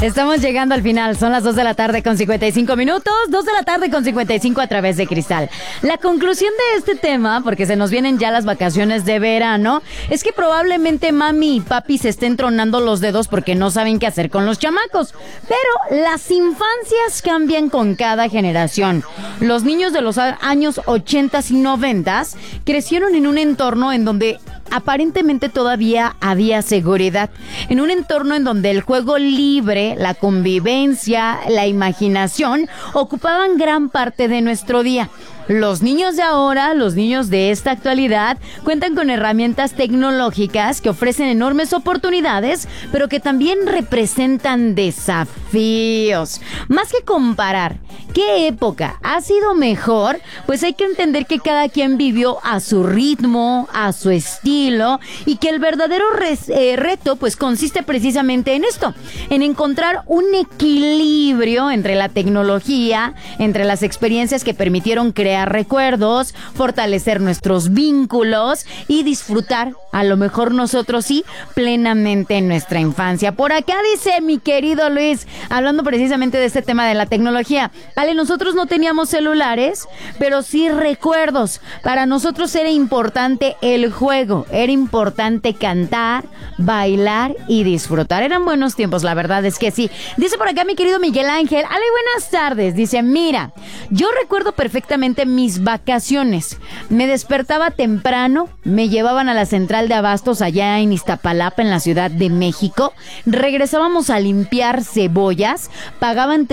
Estamos llegando al final, son las 2 de la tarde con 55 minutos, 2 de la tarde con 55 a través de Cristal. La conclusión de este tema, porque se nos vienen ya las vacaciones de verano, es que probablemente mami y papi se estén tronando los dedos porque no saben qué hacer con los chamacos. Pero las infancias cambian con cada generación. Los niños de los años 80 y 90 crecieron en un entorno en donde aparentemente todavía había seguridad, en un entorno en donde el juego libre, la convivencia, la imaginación ocupaban gran parte de nuestro día. Los niños de ahora, los niños de esta actualidad, cuentan con herramientas tecnológicas que ofrecen enormes oportunidades, pero que también representan desafíos. Más que comparar qué época ha sido mejor, pues hay que entender que cada quien vivió a su ritmo, a su estilo, y que el verdadero reto pues consiste precisamente en esto, en encontrar un equilibrio entre la tecnología, entre las experiencias que permitieron crear recuerdos, fortalecer nuestros vínculos y disfrutar, a lo mejor nosotros sí, plenamente en nuestra infancia. Por acá dice mi querido Luis, hablando precisamente de este tema de la tecnología: Ale, nosotros no teníamos celulares, pero sí recuerdos. Para nosotros era importante el juego, era importante cantar, bailar y disfrutar. Eran buenos tiempos, la verdad es que sí. Dice por acá mi querido Miguel Ángel: Ale, buenas tardes. Dice, mira, yo recuerdo perfectamente mis vacaciones. Me despertaba temprano, me llevaban a la central de abastos allá en Iztapalapa, en la Ciudad de México. Regresábamos a limpiar cebollas, pagaban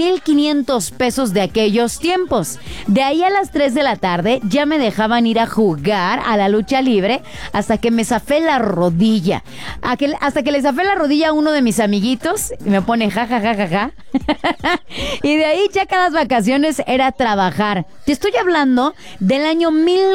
3,500 pesos de aquellos tiempos. De ahí a las 3 de la tarde ya me dejaban ir a jugar a la lucha libre hasta que me zafé la rodilla. Hasta que le zafé la rodilla a uno de mis amiguitos y me pone ja, ja, ja, ja, ja. Y de ahí ya cada vacaciones era trabajar. Te estoy hablando del año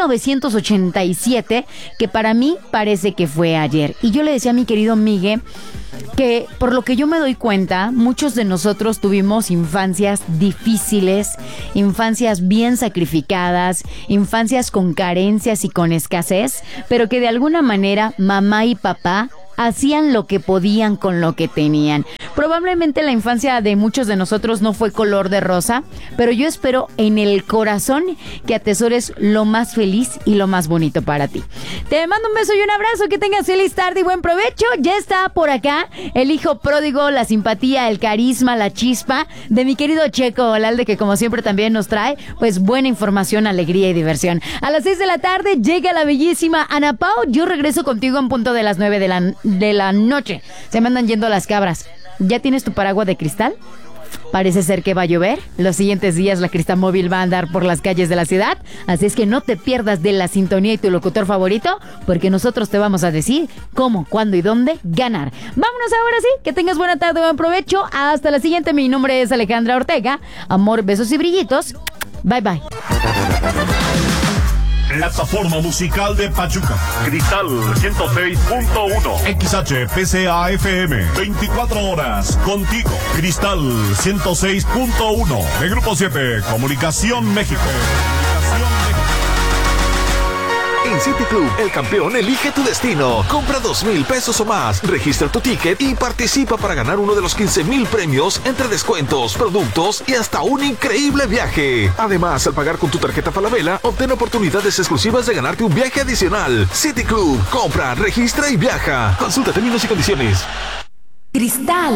1987, que para mí parece que fue ayer. Y yo le decía a mi querido Miguel que, por lo que yo me doy cuenta, muchos de nosotros tuvimos infancias difíciles, infancias bien sacrificadas, infancias con carencias y con escasez, pero que de alguna manera mamá y papá hacían lo que podían con lo que tenían. Probablemente la infancia de muchos de nosotros no fue color de rosa, pero yo espero en el corazón que atesores lo más feliz y lo más bonito para ti. Te mando un beso y un abrazo, que tengas feliz tarde y buen provecho. Ya está por acá el hijo pródigo, la simpatía, el carisma, la chispa de mi querido Checo Olalde, que como siempre también nos trae pues buena información, alegría y diversión. A las 6 de la tarde llega la bellísima Ana Pau. Yo regreso contigo en punto de las 9 de la noche. Se me andan yendo las cabras. ¿Ya tienes tu paraguas de cristal? Parece ser que va a llover. Los siguientes días la Cristamóvil va a andar por las calles de la ciudad. Así es que no te pierdas de la sintonía y tu locutor favorito, porque nosotros te vamos a decir cómo, cuándo y dónde ganar. Vámonos ahora sí. Que tengas buena tarde, buen provecho. Hasta la siguiente. Mi nombre es Alejandra Ortega. Amor, besos y brillitos. Bye, bye. Plataforma musical de Pachuca. Cristal 106.1. XHPCA FM. 24 horas contigo. Cristal 106.1. De Grupo 7. Comunicación México. En City Club, el campeón elige tu destino. Compra 2,000 pesos o más, registra tu ticket y participa para ganar uno de los 15,000 premios entre descuentos, productos y hasta un increíble viaje. Además, al pagar con tu tarjeta Falabella, obtén oportunidades exclusivas de ganarte un viaje adicional. City Club, compra, registra y viaja. Consulta términos y condiciones. Cristal.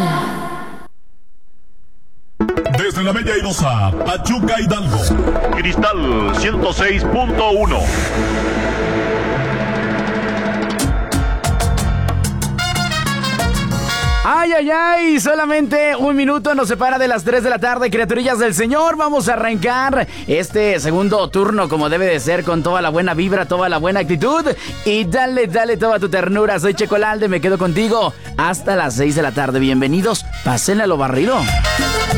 Desde la Bella Airosa, Pachuca, Hidalgo. Cristal 106.1. Ay, ay, ay, solamente un minuto nos separa de las 3 de la tarde, criaturillas del Señor. Vamos a arrancar este segundo turno como debe de ser, con toda la buena vibra, toda la buena actitud. Y dale, dale toda tu ternura. Soy Checo Olalde, me quedo contigo hasta las 6 de la tarde. Bienvenidos, pásenle a lo barrido.